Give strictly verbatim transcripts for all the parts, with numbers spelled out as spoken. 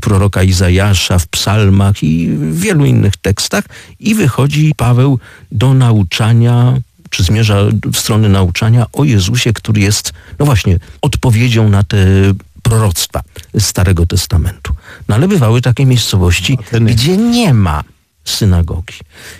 proroka Izajasza, w psalmach i w wielu innych tekstach i wychodzi Paweł do nauczania, czy zmierza w stronę nauczania o Jezusie, który jest, no właśnie, odpowiedzią na te proroctwa Starego Testamentu. No ale bywały takie miejscowości, gdzie nie ma synagogi.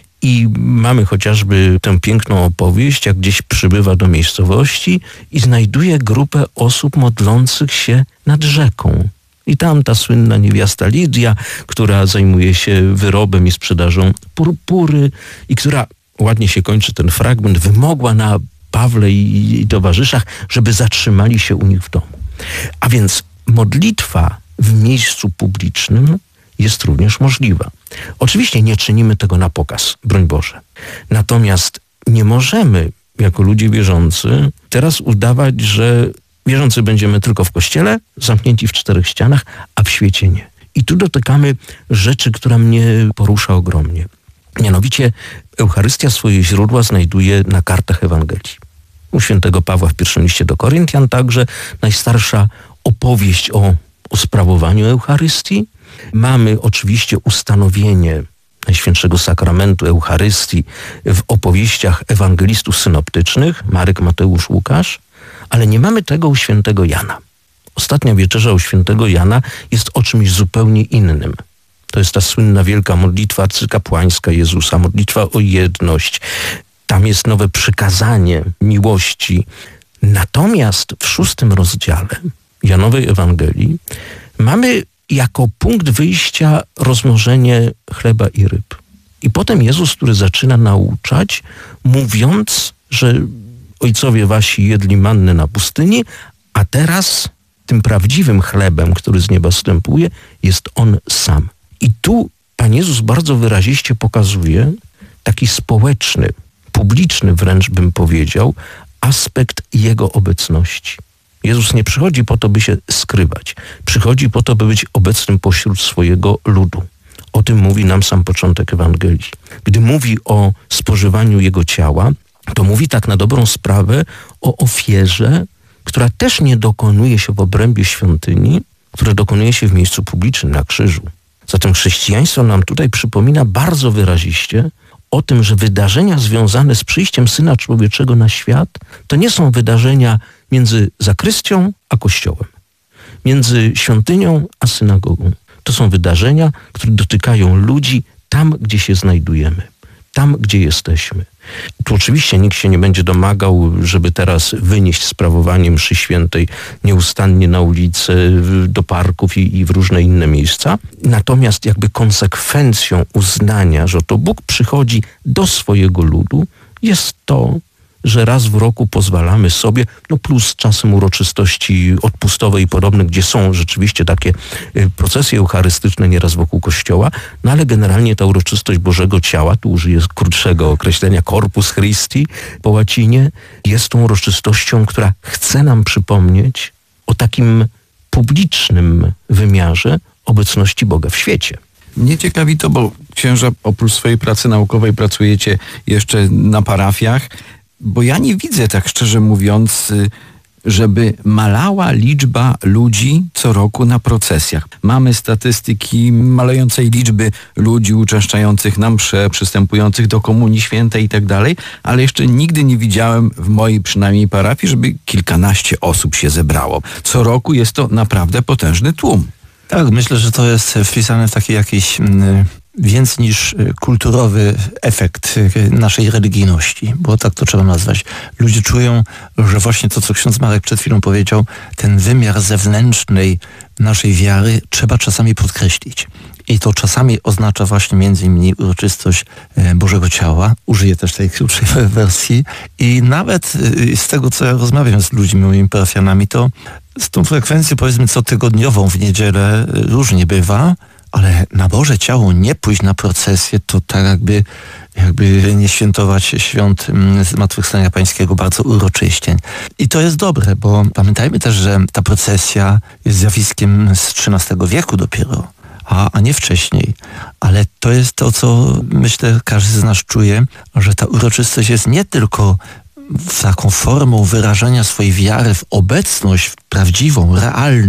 I mamy chociażby tę piękną opowieść, jak gdzieś przybywa do miejscowości i znajduje grupę osób modlących się nad rzeką. I tam ta słynna niewiasta Lidia, która zajmuje się wyrobem i sprzedażą purpury i która, ładnie się kończy ten fragment, wymogła na Pawle i, i towarzyszach, żeby zatrzymali się u nich w domu. A więc modlitwa w miejscu publicznym jest również możliwa. Oczywiście nie czynimy tego na pokaz, broń Boże. Natomiast nie możemy, jako ludzie wierzący, teraz udawać, że wierzący będziemy tylko w kościele, zamknięci w czterech ścianach, a w świecie nie. I tu dotykamy rzeczy, która mnie porusza ogromnie. Mianowicie Eucharystia swoje źródła znajduje na kartach Ewangelii. U świętego Pawła w pierwszym liście do Koryntian także najstarsza opowieść o, o sprawowaniu Eucharystii. Mamy oczywiście ustanowienie Najświętszego Sakramentu Eucharystii w opowieściach ewangelistów synoptycznych, Marek, Mateusz, Łukasz, ale nie mamy tego u świętego Jana. Ostatnia wieczerza u świętego Jana jest o czymś zupełnie innym. To jest ta słynna wielka modlitwa arcykapłańska Jezusa, modlitwa o jedność. Tam jest nowe przykazanie miłości. Natomiast w szóstym rozdziale Janowej Ewangelii mamy jako punkt wyjścia rozmnożenie chleba i ryb. I potem Jezus, który zaczyna nauczać, mówiąc, że ojcowie wasi jedli mannę na pustyni, a teraz tym prawdziwym chlebem, który z nieba zstępuje, jest On sam. I tu Pan Jezus bardzo wyraziście pokazuje taki społeczny, publiczny wręcz bym powiedział, aspekt Jego obecności. Jezus nie przychodzi po to, by się skrywać. Przychodzi po to, by być obecnym pośród swojego ludu. O tym mówi nam sam początek Ewangelii. Gdy mówi o spożywaniu Jego ciała, to mówi tak na dobrą sprawę o ofierze, która też nie dokonuje się w obrębie świątyni, która dokonuje się w miejscu publicznym, na krzyżu. Zatem chrześcijaństwo nam tutaj przypomina bardzo wyraziście o tym, że wydarzenia związane z przyjściem Syna Człowieczego na świat to nie są wydarzenia między zakrystią a kościołem, między świątynią a synagogą. To są wydarzenia, które dotykają ludzi tam, gdzie się znajdujemy, tam, gdzie jesteśmy. Tu oczywiście nikt się nie będzie domagał, żeby teraz wynieść sprawowanie mszy świętej nieustannie na ulicę, do parków i, i w różne inne miejsca. Natomiast jakby konsekwencją uznania, że to Bóg przychodzi do swojego ludu, jest to, że raz w roku pozwalamy sobie, no plus czasem uroczystości odpustowe i podobne, gdzie są rzeczywiście takie procesje eucharystyczne nieraz wokół kościoła, no ale generalnie ta uroczystość Bożego Ciała, tu użyję krótszego określenia Corpus Christi po łacinie, jest tą uroczystością, która chce nam przypomnieć o takim publicznym wymiarze obecności Boga w świecie. Mnie ciekawi to, bo księża oprócz swojej pracy naukowej pracujecie jeszcze na parafiach, bo ja nie widzę, tak szczerze mówiąc, żeby malała liczba ludzi co roku na procesjach. Mamy statystyki malejącej liczby ludzi uczęszczających na msze, przystępujących do Komunii Świętej i tak dalej, ale jeszcze nigdy nie widziałem w mojej przynajmniej parafii, żeby kilkanaście osób się zebrało. Co roku jest to naprawdę potężny tłum. Tak, myślę, że to jest wpisane w taki jakiś mm, więcej niż kulturowy efekt naszej religijności, bo tak to trzeba nazwać. Ludzie czują, że właśnie to, co ksiądz Marek przed chwilą powiedział, ten wymiar zewnętrznej naszej wiary trzeba czasami podkreślić. I to czasami oznacza właśnie między innymi uroczystość Bożego Ciała. Użyję też tej krótszej wersji. I nawet z tego, co ja rozmawiam z ludźmi, moimi parafianami, to z tą frekwencją, powiedzmy, cotygodniową w niedzielę różnie bywa, ale na Boże Ciało nie pójść na procesję, to tak jakby, jakby nie świętować świąt Zmartwychwstania Pańskiego bardzo uroczyście. I to jest dobre, bo pamiętajmy też, że ta procesja jest zjawiskiem z trzynastego wieku dopiero, a, a nie wcześniej. Ale to jest to, co myślę każdy z nas czuje, że ta uroczystość jest nie tylko taką formą wyrażania swojej wiary w obecność prawdziwą, realną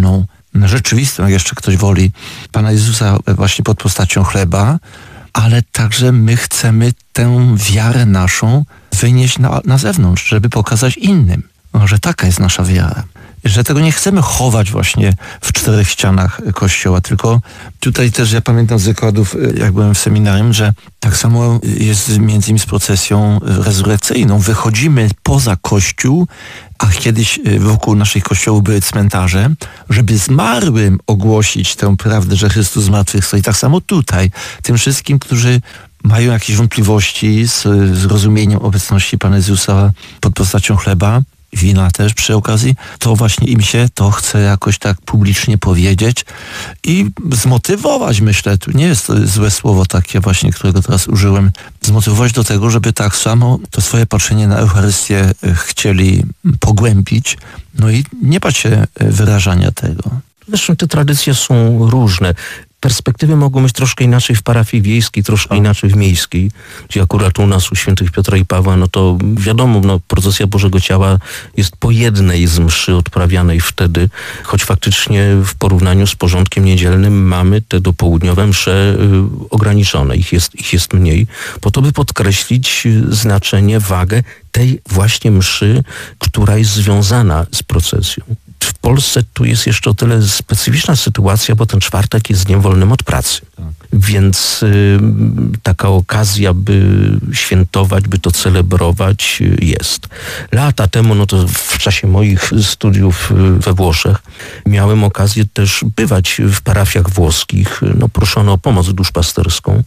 rzeczywistą, jak jeszcze ktoś woli, Pana Jezusa właśnie pod postacią chleba, ale także my chcemy tę wiarę naszą wynieść na, na zewnątrz, żeby pokazać innym, że taka jest nasza wiara. Że tego nie chcemy chować właśnie w czterech ścianach Kościoła, tylko tutaj też ja pamiętam z wykładów, jak byłem w seminarium, że tak samo jest między innymi z procesją rezurekcyjną. Wychodzimy poza Kościół, a kiedyś wokół naszych kościołów były cmentarze, żeby zmarłym ogłosić tę prawdę, że Chrystus zmartwychwstał. I tak samo tutaj, tym wszystkim, którzy mają jakieś wątpliwości z zrozumieniem obecności Pana Jezusa pod postacią chleba, wina też przy okazji, to właśnie im się to chce jakoś tak publicznie powiedzieć i zmotywować, myślę, tu nie jest to złe słowo takie właśnie, którego teraz użyłem, zmotywować do tego, żeby tak samo to swoje patrzenie na Eucharystię chcieli pogłębić, no i nie bać się wyrażania tego. Zresztą te tradycje są różne. Perspektywy mogą być troszkę inaczej w parafii wiejskiej, troszkę inaczej w miejskiej, gdzie akurat u nas, u świętych Piotra i Pawła, no to wiadomo, no, procesja Bożego Ciała jest po jednej z mszy odprawianej wtedy, choć faktycznie w porównaniu z porządkiem niedzielnym mamy te dopołudniowe msze y, ograniczone, ich jest, ich jest mniej, po to by podkreślić znaczenie, wagę tej właśnie mszy, która jest związana z procesją. W Polsce tu jest jeszcze o tyle specyficzna sytuacja, bo ten czwartek jest dniem wolnym od pracy. Tak. Więc y, taka okazja, by świętować, by to celebrować y, jest. Lata temu, no to w czasie moich studiów y, we Włoszech, miałem okazję też bywać w parafiach włoskich. No proszono o pomoc duszpasterską.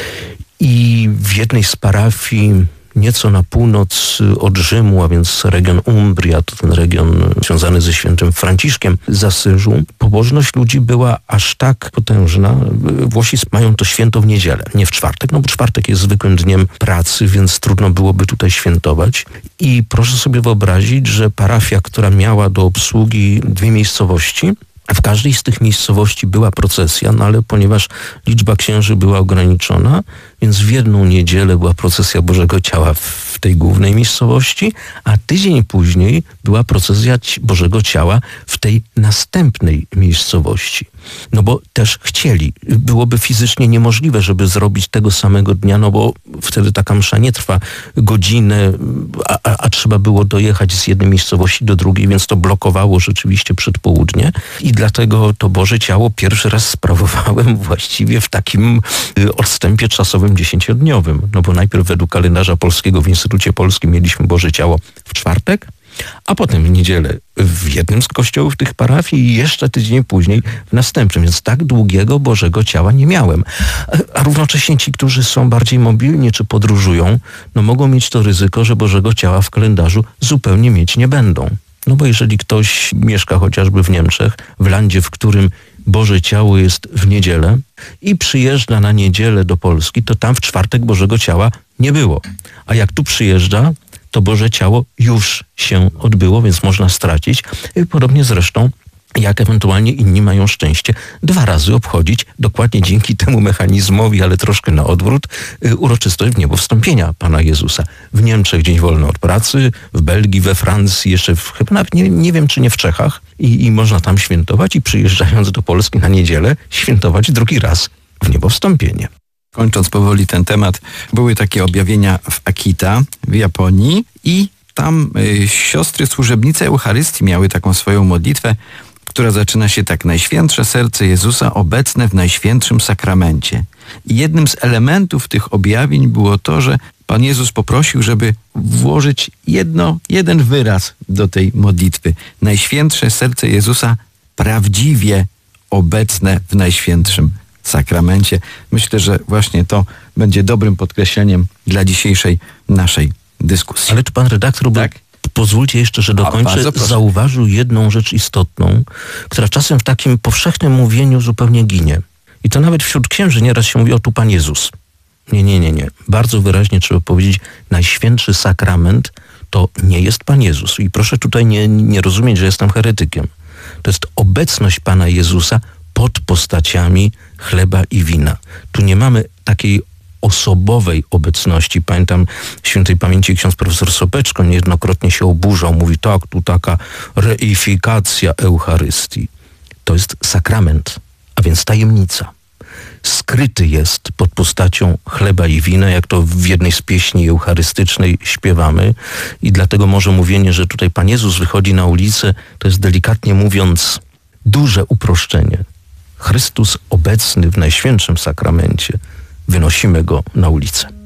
I w jednej z parafii nieco na północ od Rzymu, a więc region Umbria, to ten region związany ze świętym Franciszkiem z Asyżu, pobożność ludzi była aż tak potężna. Włosi mają to święto w niedzielę, nie w czwartek, no bo czwartek jest zwykłym dniem pracy, więc trudno byłoby tutaj świętować. I proszę sobie wyobrazić, że parafia, która miała do obsługi dwie miejscowości, w każdej z tych miejscowości była procesja, no ale ponieważ liczba księży była ograniczona, więc w jedną niedzielę była procesja Bożego Ciała w tej głównej miejscowości, a tydzień później była procesja Bożego Ciała w tej następnej miejscowości. No bo też chcieli. Byłoby fizycznie niemożliwe, żeby zrobić tego samego dnia, no bo wtedy taka msza nie trwa godzinę, a, a, a trzeba było dojechać z jednej miejscowości do drugiej, więc to blokowało rzeczywiście przedpołudnie. I dlatego to Boże Ciało pierwszy raz sprawowałem właściwie w takim odstępie czasowym dziesięciodniowym. No bo najpierw według kalendarza polskiego w Instytucie Polskim mieliśmy Boże Ciało w czwartek, a potem w niedzielę w jednym z kościołów tych parafii i jeszcze tydzień później w następnym. Więc tak długiego Bożego Ciała nie miałem. A równocześnie ci, którzy są bardziej mobilni czy podróżują, no mogą mieć to ryzyko, że Bożego Ciała w kalendarzu zupełnie mieć nie będą. No bo jeżeli ktoś mieszka chociażby w Niemczech, w landzie, w którym Boże Ciało jest w niedzielę i przyjeżdża na niedzielę do Polski, to tam w czwartek Bożego Ciała nie było. A jak tu przyjeżdża, to Boże Ciało już się odbyło, więc można stracić. Podobnie zresztą, jak ewentualnie inni mają szczęście dwa razy obchodzić, dokładnie dzięki temu mechanizmowi, ale troszkę na odwrót, uroczystość wniebowstąpienia Pana Jezusa. W Niemczech dzień wolny od pracy, w Belgii, we Francji, jeszcze w, chyba nawet nie, nie wiem, czy nie w Czechach i, i można tam świętować i przyjeżdżając do Polski na niedzielę świętować drugi raz wniebowstąpienie. Kończąc powoli ten temat, były takie objawienia w Akita w Japonii i tam y, siostry służebnice Eucharystii miały taką swoją modlitwę, która zaczyna się tak: Najświętsze Serce Jezusa obecne w Najświętszym Sakramencie. I jednym z elementów tych objawień było to, że Pan Jezus poprosił, żeby włożyć jedno, jeden wyraz do tej modlitwy. Najświętsze Serce Jezusa prawdziwie obecne w Najświętszym Sakramencie. Myślę, że właśnie to będzie dobrym podkreśleniem dla dzisiejszej naszej dyskusji. Ale czy pan redaktor, tak? Pozwólcie jeszcze, że dokończę, zauważył jedną rzecz istotną, która czasem w takim powszechnym mówieniu zupełnie ginie. I to nawet wśród księży nieraz się mówi: o tu Pan Jezus. Nie, nie, nie, nie. Bardzo wyraźnie trzeba powiedzieć: Najświętszy Sakrament to nie jest Pan Jezus. I proszę tutaj nie, nie rozumieć, że jestem heretykiem. To jest obecność Pana Jezusa pod postaciami chleba i wina. Tu nie mamy takiej osobowej obecności. Pamiętam świętej pamięci ksiądz profesor Sopeczko niejednokrotnie się oburzał. Mówi: tak, tu taka reifikacja Eucharystii. to jest sakrament, a więc tajemnica. Skryty jest pod postacią chleba i wina, jak to w jednej z pieśni eucharystycznej śpiewamy. I dlatego może mówienie, że tutaj Pan Jezus wychodzi na ulicę, to jest delikatnie mówiąc duże uproszczenie. Chrystus obecny w Najświętszym Sakramencie. Wynosimy Go na ulicę.